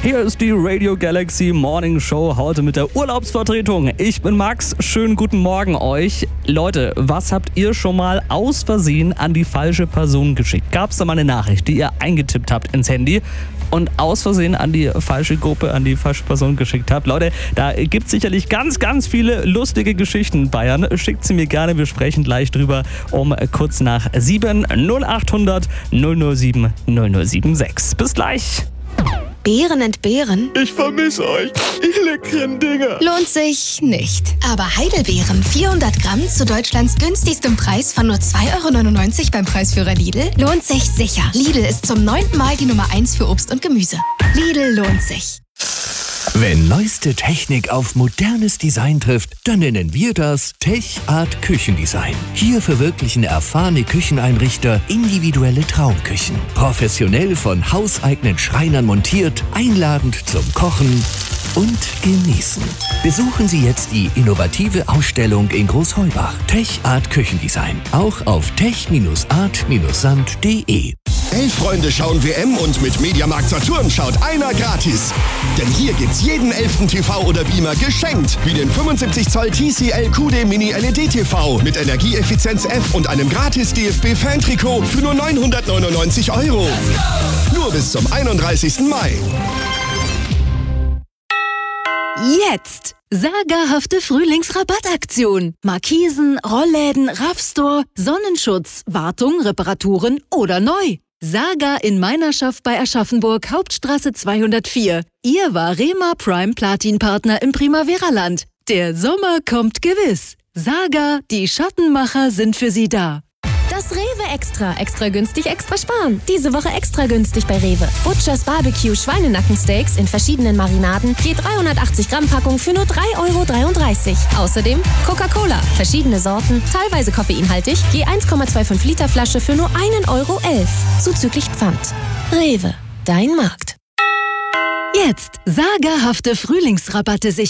Hier ist die Radio Galaxy Morning Show, heute mit der Urlaubsvertretung. Ich bin Max, schönen guten Morgen euch. Leute, was habt ihr schon mal aus Versehen an die falsche Person geschickt? Gab es da mal eine Nachricht, die ihr eingetippt habt ins Handy und aus Versehen an die falsche Gruppe, an die falsche Person geschickt habt? Leute, da gibt es sicherlich ganz, ganz viele lustige Geschichten in Bayern. Schickt sie mir gerne, wir sprechen gleich drüber um kurz nach 7. 0800 007 0076. Bis gleich. Beeren entbehren? Ich vermisse euch, ihr leckeren Dinger. Lohnt sich nicht. Aber Heidelbeeren 400 Gramm zu Deutschlands günstigstem Preis von nur 2,99 € beim Preisführer Lidl lohnt sich sicher. Lidl ist zum 9. Mal die Nummer 1 für Obst und Gemüse. Lidl lohnt sich. Wenn neueste Technik auf modernes Design trifft, dann nennen wir das Tech Art Küchendesign. Hier verwirklichen erfahrene Kücheneinrichter individuelle Traumküchen. Professionell von hauseigenen Schreinern montiert, einladend zum Kochen und Genießen. Besuchen Sie jetzt die innovative Ausstellung in Großheubach. Tech Art Küchendesign. Auch auf tech-art-sand.de. 11 Freunde schauen WM und mit Mediamarkt Saturn schaut einer gratis. Denn hier gibt's jeden 11. TV oder Beamer geschenkt. Wie den 75 Zoll TCL QD Mini LED TV mit Energieeffizienz F und einem gratis DFB-Fan-Trikot für nur 999 €. Nur bis zum 31. Mai. Jetzt! Sagerhafte Frühlingsrabattaktion. Markisen, Rollläden, Raffstore, Sonnenschutz, Wartung, Reparaturen oder neu. Saga in Meinerschaft bei Aschaffenburg, Hauptstraße 204. Ihr Varema Prime Platin Partner im Primavera-Land. Der Sommer kommt gewiss. Saga, die Schattenmacher sind für Sie da. Das Rewe Extra. Extra günstig, extra sparen. Diese Woche extra günstig bei Rewe. Butchers Barbecue Schweinenackensteaks in verschiedenen Marinaden. Je 380 Gramm Packung für nur 3,33 €. Außerdem Coca-Cola. Verschiedene Sorten, teilweise koffeinhaltig. Je 1,25 Liter Flasche für nur 1,11 €. Zuzüglich Pfand. Rewe. Dein Markt. Jetzt sagerhafte Frühlingsrabatte sichern.